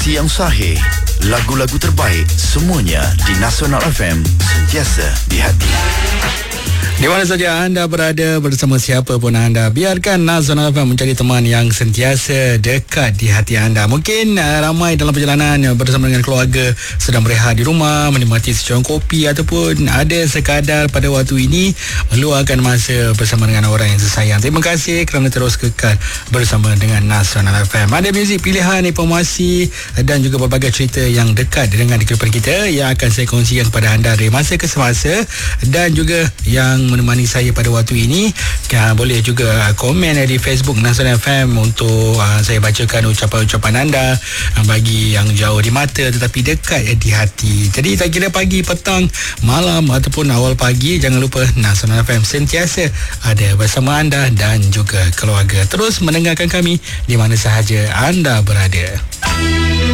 Informasi yang sahih, lagu-lagu terbaik, semuanya di Nasional FM, sentiasa di hati. Di mana saja anda berada, bersama siapa pun anda, biarkan Nasional FM menjadi teman yang sentiasa dekat di hati anda. Mungkin ramai dalam perjalanan bersama dengan keluarga sedang berehat di rumah, menikmati secuang kopi, ataupun ada sekadar pada waktu ini meluangkan masa bersama dengan orang yang tersayang. Terima kasih kerana terus kekal bersama dengan Nasional FM. Ada muzik pilihan, informasi dan juga berbagai cerita yang dekat dengan kehidupan kita yang akan saya kongsikan kepada anda dari masa ke semasa, dan juga yang menemani saya pada waktu ini. Boleh juga komen di Facebook Nasional FM untuk saya bacakan ucapan-ucapan anda bagi yang jauh di mata tetapi dekat di hati. Jadi tak kira pagi, petang, malam ataupun awal pagi, jangan lupa Nasional FM sentiasa ada bersama anda dan juga keluarga. Terus mendengarkan kami di mana sahaja anda berada.